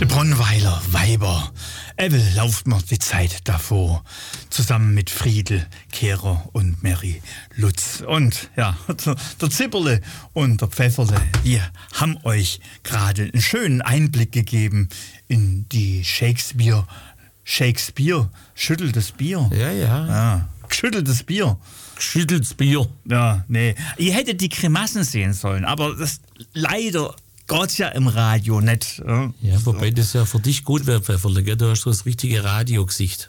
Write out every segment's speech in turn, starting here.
De Bronweiler Weiber. Evel lauft mir die Zeit davor. Zusammen mit Friedel, Kehrer und Mary Lutz. Und ja, der Zipperle und der Pfefferle, die haben euch gerade einen schönen Einblick gegeben in die Shakespeare, schütteltes Bier. Ja. Geschütteltes Bier. Geschütteltes Bier. Ja, nee. Ihr hättet die Grimassen sehen sollen, aber das leider geht's ja im Radio nicht. Ja, wobei das ja für dich gut wäre, Pfefferle, gell? Du hast so das richtige Radiogesicht.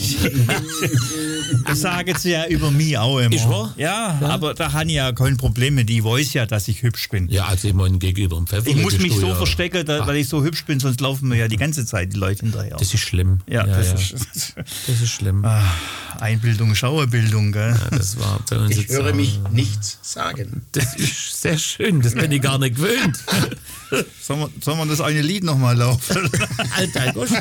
Das sagen sie ja über mich auch immer. Ist wahr? Ja, aber da habe ich ja kein Problem mit. Ich weiß ja, dass ich hübsch bin. Ja, also immer gegenüber dem Pfefferle. Ich muss mich so ja verstecken, weil ich so hübsch bin, sonst laufen mir ja die ganze Zeit die Leute hinterher. Das ist schlimm. Das ist schlimm. Einbildung, Schauerbildung, gell? Ja, das war bei uns ich höre mich nichts sagen. Das ist sehr schön, das bin ich gar nicht gewöhnt. Sollen wir das eine Lied nochmal laufen? Alter Gosch.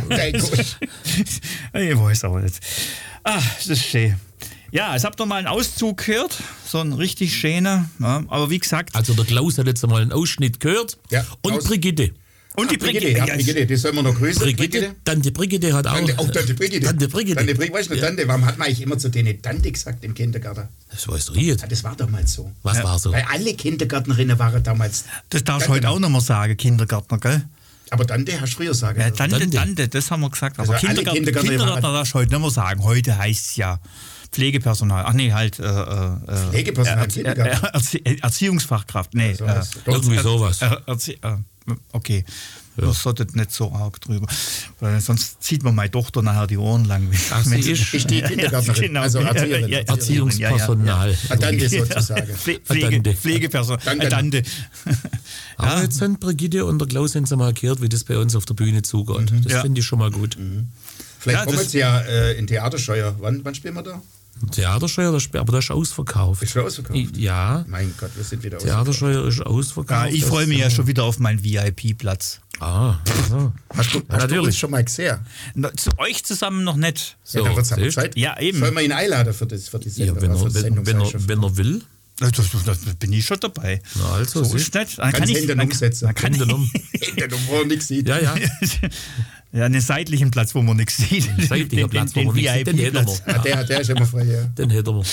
Ich weiß aber nicht. Das ist schön. Ja, jetzt habt ihr mal einen Auszug gehört, so ein richtig schöner. Ja, aber wie gesagt... Also der Klaus hat jetzt mal einen Ausschnitt gehört. Ja, und Klaus. Brigitte. Und die Brigitte. Brigitte, das sollen wir noch grüßen. Brigitte. Tante Brigitte hat auch... Tante Brigitte. Tante Brigitte. Tante Brigitte, weißt du noch, Tante, warum hat man eigentlich immer zu denen Tante gesagt im Kindergarten? Das weißt du jetzt. Ja, das war damals so. Was war so? Weil alle Kindergärtnerinnen waren damals... Das darfst du heute auch noch mal sagen, Kindergärtner, gell? Aber Tante hast du früher sagen. Ja, dürfen. Tante, das haben wir gesagt. Aber Also alle Kindergärtner darfst du heute nicht mehr sagen. Heute heißt es ja Pflegepersonal. Ach nee, halt... Pflegepersonal im Kindergarten? Erziehungsfachkraft. Nee. Irgendwie sowas. Okay. Das solltet nicht so arg drüber. Weil sonst zieht man meine Tochter nachher die Ohren lang. Ach, sie ist die Kindergärtnerin. Genau. Also Erzieherin. Erziehungspersonal. Tante sozusagen. Pflegepersonal. Tante. Aber jetzt sind Brigitte und der Klaus sind sie mal gehört, wie das bei uns auf der Bühne zugeht. Das finde ich schon mal gut. Vielleicht kommen sie ja in Theaterscheuer. Wann spielen wir da? Theaterscheuer, aber das ist ausverkauft. Ist schon ausverkauft? Ja. Mein Gott, wir sind wieder ausverkauft. Theaterscheuer ist ausverkauft. Ja, ich freue mich ja schon wieder auf meinen VIP-Platz. Hast du uns schon mal gesehen? Zu euch zusammen noch nicht. So, ja, dann wird's Zeit. Ja, eben. Sollen wir ihn einladen für die Sendung? Ja, wenn er will. Da bin ich schon dabei. Na also, so ist nicht. Dann kann ich Hände umsetzen. Hände wo man nichts sieht. Ja. Ja, einen seitlichen Platz, wo man nichts sieht. Seitlicher Platz, wo man nichts sieht, den hätten wir. Der ist immer frei, ja. Den hätten wir.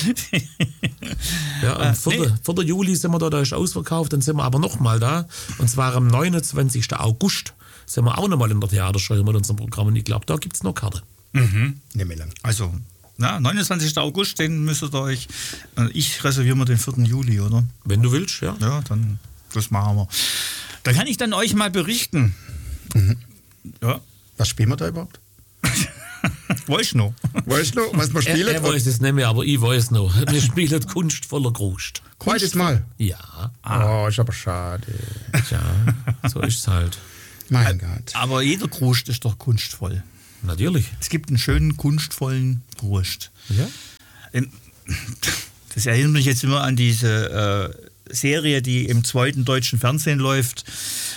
Ja, am 4. Juli sind wir da ist ausverkauft, dann sind wir aber nochmal da. Und zwar am 29. August sind wir auch nochmal in der Theaterscheuer mit unserem Programm. Und ich glaube, da gibt es noch Karte. Nicht mehr lang. Also, 29. August, den müsstet ihr euch... Ich reserviere mir den 4. Juli, oder? Wenn du willst, ja. Ja, dann das machen wir. Da kann ich dann euch mal berichten. Ja. Was spielen wir da überhaupt? Weißt du noch? Was wir spielen? Er weiß es nicht mehr, aber ich weiß noch. Wir spielen kunstvoller Grust. Zweites Mal? Ja. Oh, ist aber schade. Ja, so ist es halt. Mein Gott. Aber jeder Grust ist doch kunstvoll. Natürlich. Es gibt einen schönen, kunstvollen Grust. Ja. Das erinnert mich jetzt immer an diese Serie, die im 2. deutschen Fernsehen läuft.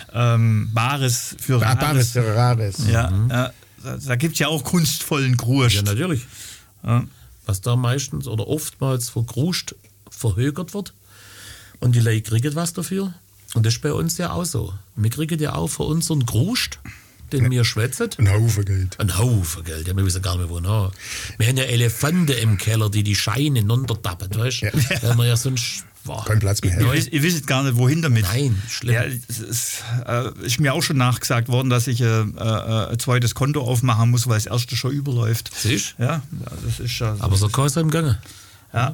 Bares für Rares. Bares für Rares. Ja, da gibt es ja auch kunstvollen Grust. Ja, natürlich. Ja. Was da meistens oder oftmals für Grust verhökert wird und die Leute kriegen was dafür. Und das ist bei uns ja auch so. Wir kriegen ja auch für unseren Grust, den wir schwätzen. Ein Haufen Geld. Ein Haufen Geld, ja, wir wissen gar nicht, wo noch. Wir haben ja Elefanten im Keller, die Scheine runtertappen, weißt du? Ja. Da haben wir ja sonst... Kein Platz mehr. Ihr wisst gar nicht, wohin damit. Nein, schlimm. Ja, es ist mir auch schon nachgesagt worden, dass ich ein zweites Konto aufmachen muss, weil das erste schon überläuft. Siehst du? Ja, das ist ja... Aber so kann es im Gange. Ja.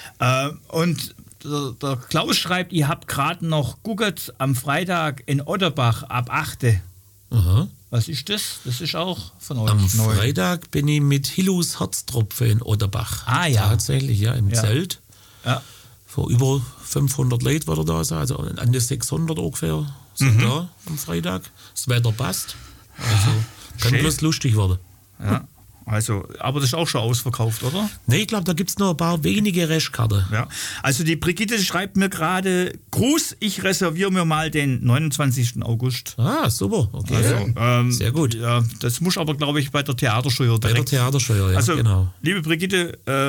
Und der Klaus schreibt, ihr habt gerade noch geguckt am Freitag in Otterbach ab 8. Aha. Was ist das? Das ist auch von euch Am neu. Freitag bin ich mit Hillus Herztropfe in Otterbach. Ah ja. Tatsächlich, ja, im Zelt. Ja. Vor über 500 Leuten wird er da sein, also an die 600 ungefähr sind da am Freitag. Das Wetter passt. Also kann bloß lustig werden. Ja. Also, aber das ist auch schon ausverkauft, oder? Nee, ich glaube, da gibt es noch ein paar wenige Restkarten. Ja. Also die Brigitte schreibt mir gerade, Gruß, ich reserviere mir mal den 29. August. Ah, super. Okay. Also, sehr gut. Ja, das muss aber, glaube ich, bei der Theaterscheuer direkt. Bei der Theaterscheuer, ja, also, genau. liebe Brigitte,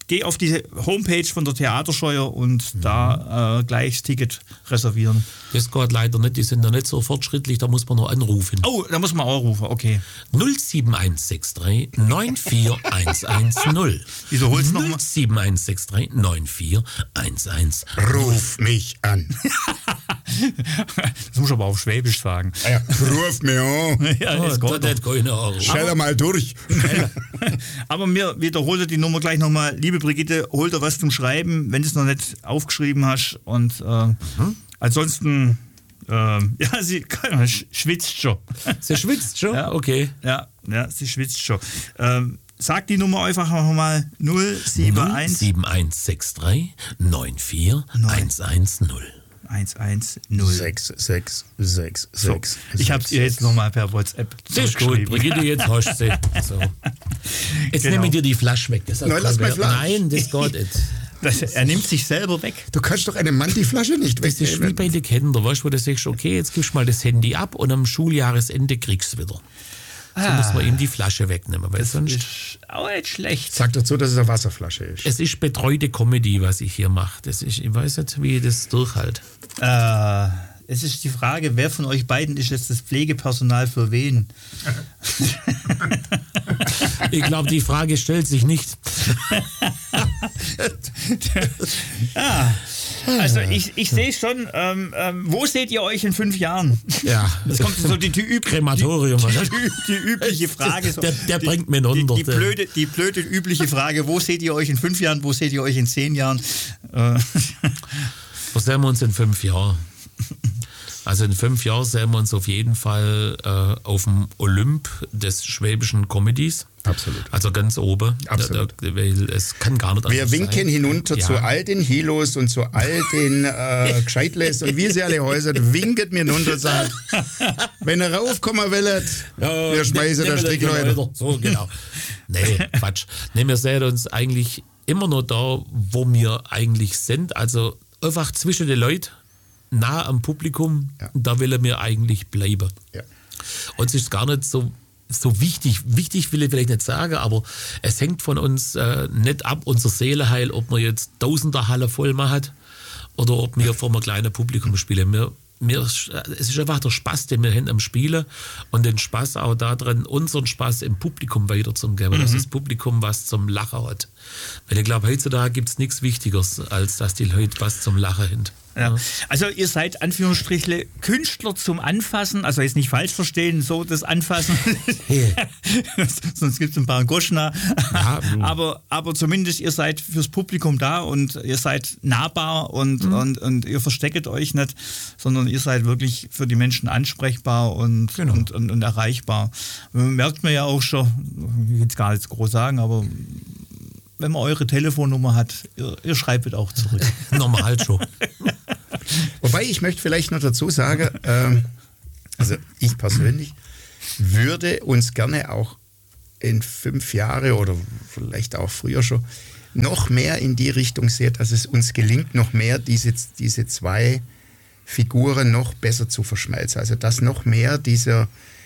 geh auf die Homepage von der Theaterscheuer und da gleich das Ticket reservieren. Das geht leider nicht, die sind da nicht so fortschrittlich, da muss man noch anrufen. Oh, da muss man auch rufen, okay. 07163 94110. Wiederhol's nochmal. 07163 94110. Ruf mich an. Das muss ich aber auf Schwäbisch sagen. Ja, ruf mich an. Ja, das geht Das hat keine Ahnung. Stell mal durch. Aber mir wiederholte die Nummer gleich nochmal. Liebe Brigitte, hol dir was zum Schreiben, wenn du es noch nicht aufgeschrieben hast. Und ansonsten, ja, sie schwitzt schon. Sie schwitzt schon? Ja. Okay. Ja, sie schwitzt schon. Sag die Nummer einfach nochmal 071 07163 94110. 110. 66666. So, ich habe es ihr jetzt nochmal per WhatsApp Sehr gut, Brigitte, jetzt hast du sie. So. Jetzt Genau. nehme ich dir die Flasche weg. Das Nein, lass mal Flasche. Nein, das geht nicht. Er nimmt sich selber weg. Du kannst doch einem Mann die Flasche nicht Das ist wie wegnehmen. bei den Kindern, weißt du, wo du sagst, okay, jetzt gibst du mal das Handy ab und am Schuljahresende kriegst du es wieder. So muss man ihm die Flasche wegnehmen, weil sonst... Ist auch nicht schlecht. Sag dazu, dass es eine Wasserflasche ist. Es ist betreute Comedy, was ich hier mache. Ich weiß nicht, wie ich das durchhalte. Es ist die Frage, wer von euch beiden ist jetzt das Pflegepersonal für wen? Ich glaube, die Frage stellt sich nicht. Ja, also ich sehe schon, wo seht ihr euch in 5 Jahren? Ja. Das kommt so die Krematorium. die übliche Frage. So, Der bringt mich unter. Die blöde übliche Frage, wo seht ihr euch in 5 Jahren, wo seht ihr euch in 10 Jahren? Wo sehen wir uns in 5 Jahren? Also in 5 Jahren sehen wir uns auf jeden Fall auf dem Olymp des schwäbischen Comedies. Absolut. Also ganz oben. Absolut. Weil es kann gar nicht Wir anders winken sein. hinunter Ja. zu all den Hilos und zu all den Gescheitles und wie sie alle heißen, winket mir hinunter und sagt, wenn ihr raufkommen wollt, wir schmeißen der Strickleute. So, genau. Nee, Quatsch. Nee, wir sehen uns eigentlich immer noch da, wo wir eigentlich sind. Also einfach zwischen den Leuten, nah am Publikum, Ja. da will er mir eigentlich bleiben. Ja. Und es ist gar nicht so wichtig. Wichtig will ich vielleicht nicht sagen, aber es hängt von uns nicht ab, unser Seeleheil, ob man jetzt Tausender-Halle voll macht oder ob wir vor einem kleinen Publikum spielen. Es ist einfach der Spaß, den wir haben am Spielen und den Spaß auch daran, unseren Spaß im Publikum weiterzugeben, dass das Publikum was zum Lachen hat. Weil ich glaube, heutzutage gibt es nichts Wichtigeres, als dass die Leute was zum Lachen haben. Ja. Also ihr seid Anführungsstrichle Künstler zum Anfassen, also jetzt nicht falsch verstehen, so das Anfassen, sonst gibt es ein paar Goschner, Ja, aber zumindest ihr seid fürs Publikum da und ihr seid nahbar und ihr verstecket euch nicht, sondern ihr seid wirklich für die Menschen ansprechbar und erreichbar. Merkt man ja auch schon, ich will jetzt gar nicht groß sagen, aber wenn man eure Telefonnummer hat, ihr schreibt auch zurück. Normal schon. Wobei ich möchte vielleicht noch dazu sagen, also ich persönlich würde uns gerne auch in 5 Jahre oder vielleicht auch früher schon noch mehr in die Richtung sehen, dass es uns gelingt, noch mehr diese 2 Figuren noch besser zu verschmelzen. Also dass noch mehr dieser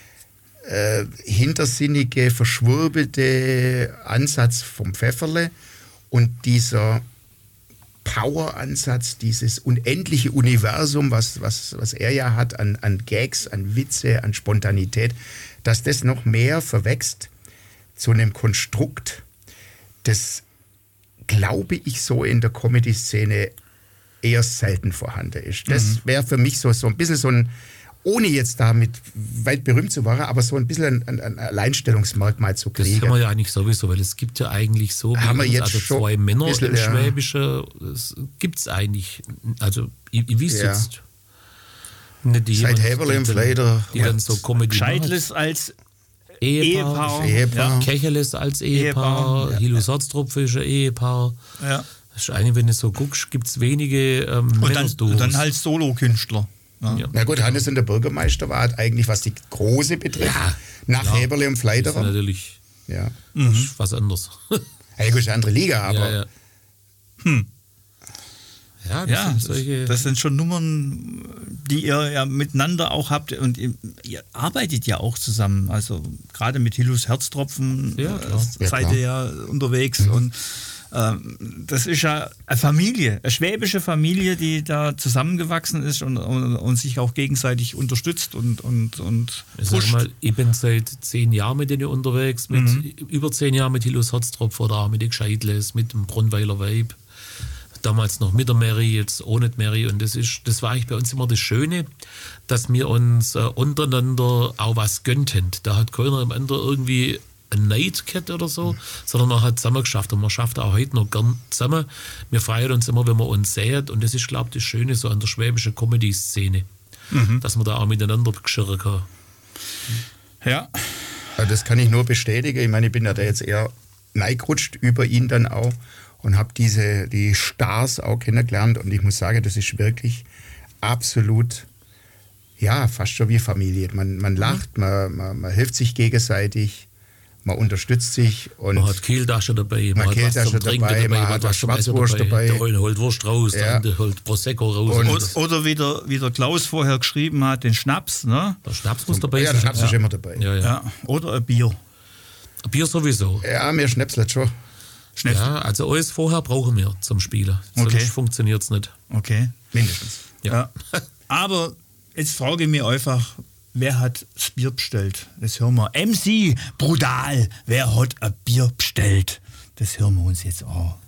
hintersinnige, verschwurbelte Ansatz vom Pfefferle und dieser Power-Ansatz, dieses unendliche Universum, was er ja hat an Gags, an Witze, an Spontanität, dass das noch mehr verwächst zu einem Konstrukt, das, glaube ich, so in der Comedy-Szene eher selten vorhanden ist. Das wäre für mich so ein bisschen so ein, ohne jetzt damit weit berühmt zu werden, aber so ein bisschen ein Alleinstellungsmerkmal zu Das kriegen. haben wir ja eigentlich sowieso, weil es gibt ja eigentlich so, Haben wir jetzt also schon 2 Männer bisschen, im ja. Schwäbischen, das gibt es eigentlich, also ich weiß Ja. jetzt nicht die Seit Heberle und Fleider. die dann so Comedy Scheidles als Ehepaar, Ehepaar. Kecheles als Ehepaar, Ehepaar, Hilo Salztropfe ist ein Ehepaar. ja. Das ist eigentlich, wenn du so guckst, gibt es wenige Und Männerduos. dann halt Solokünstler. Ja. Ja. Na gut, Hannes und der Bürgermeister war halt eigentlich, was die Große betrifft, Ja, nach klar. Heberle und Das ist Fleiderer. natürlich Ja. was anderes. Ja, gut, ist eine andere Liga, aber ja. Ja, das Ja, sind solche. das sind schon Nummern, die ihr ja miteinander auch habt und ihr arbeitet ja auch zusammen. Also gerade mit Hilos Herztropfen Ja, klar. seid ihr ja unterwegs und Das ist ja eine Familie, eine schwäbische Familie, die da zusammengewachsen ist und sich auch gegenseitig unterstützt und ich sag mal, ich bin seit 10 Jahren mit denen unterwegs, über 10 Jahren mit Hilus Herztropfer da, mit den Gescheidles, mit dem Bronnweiler Weib. Damals noch mit der Mary, jetzt ohne die Mary. Und das war eigentlich bei uns immer das Schöne, dass wir uns untereinander auch was gönnten. Da hat keiner am Ende irgendwie ein Neid gehabt oder so, sondern man hat zusammen geschafft. Und man schafft auch heute noch gern zusammen. Wir freuen uns immer, wenn wir uns sehen. Und das ist, glaube ich, das Schöne so an der schwäbischen Comedy-Szene, dass man da auch miteinander geschirren kann. Ja. Also das kann ich nur bestätigen. Ich meine, ich bin ja da jetzt eher neigerutscht über ihn dann auch und habe die Stars auch kennengelernt. Und ich muss sagen, das ist wirklich absolut, ja, fast schon wie Familie. Man lacht, man hilft sich gegenseitig, man unterstützt sich. Und man hat Kehltasche dabei, man hat was zum Trinken dabei, man hat was Schwarzwurst dabei. Der eine holt Wurst raus, der andere holt Prosecco raus. Oder wie der Klaus vorher geschrieben hat, den Schnaps. Ne? Der Schnaps muss dabei sein. Ja, der Schnaps ist immer dabei. Ja. Oder ein Bier. Ein Bier sowieso. Ja, mir schnäpselt schon. Ja, also alles vorher brauchen wir zum Spielen. Sonst funktioniert es nicht. Okay. Mindestens. Ja. Aber jetzt frage ich mich einfach, wer hat das Bier bestellt? Das hören wir. MC, brutal, wer hat ein Bier bestellt? Das hören wir uns jetzt an.